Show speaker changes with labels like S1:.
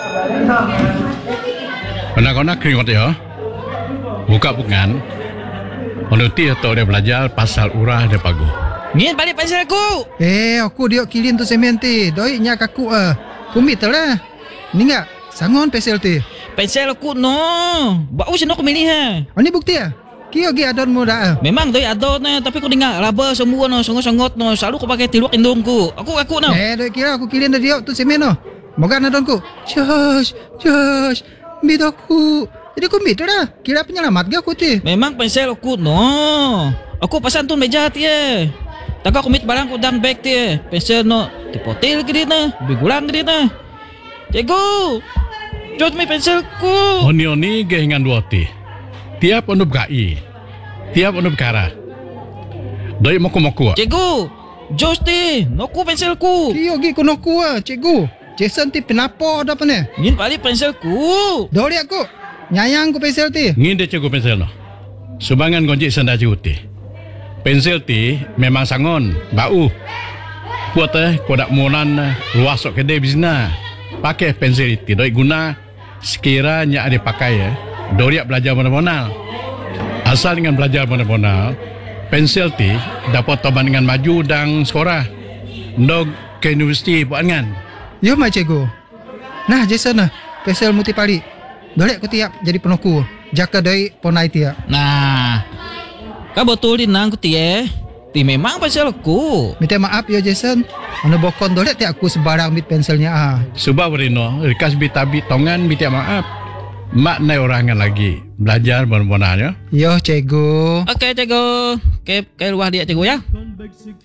S1: Anak-anak keringat ya. Buka bukan. Menuti atau dia belajar pasal urah dia pagu.
S2: Ngin balik pensel aku.
S3: Aku dia kilin tu semen ti. Doi nya kaku kumit lah. Ni enggak sangon pensel ti.
S2: Pensel aku no. Bau sino aku milih ha.
S3: Ini bukti Kio gi adon mo dah.
S2: Memang doi adon na tapi aku dengar raba semua no songot-songot no. Selalu aku pakai tiluak indungku. Aku no.
S3: Doi kira aku kilin dia tu semen no. Moga adonku. Josh. Bidoku. Jadi kumit lah. Kira penyelamat ga aku ti.
S2: Memang pensel aku no. Aku pasan tu meja ti Taka kumit barang ko dalam bag ti Pensel no tipotil gini na. Bigulang gini na. Cikgu. Jod may pensel ko.
S1: Oni gehingan dua ti. Tiap onu gai. Tiap onu kara. Doi moku.
S2: Cikgu. Jos ti. Noku pensel ku.
S3: Kio gi kunoku cikgu. Jason ti penapo ada apa ni?
S2: Ngin balik pensel ku.
S3: Dori aku. Nyayang ku pensel ti.
S1: Ngin dia cikgu pensel no. Subangan gonjik senda ti. Pensel ti memang sangon, bau. Kuat kodak monan luas sok kedai bisna. Pakai pensel itu doi guna sekiranya ada pakai doriak belajar mana-mana. Asal dengan belajar mana-mana, pensel ti dapat toban dengan maju dan sekolah. Ndog ke universiti buat kan.
S3: Yo mai cikgu. Nah Jason pensel muti pali. Dolek ku tiap jadi penoku. Jaka doi ponai tiap.
S2: Nah. Kau betulin nang ku ti Ti memang pensel aku.
S3: Minta maaf ya Jason. Anu bokon dolek tiap aku sebarang bit penselnya
S1: Subah berino, rikas bitabi tongan minta maaf. Mak nai orangan lagi belajar benar-benar ya.
S3: Yo cikgu.
S2: Okey cikgu. Ke luar dia cikgu ya.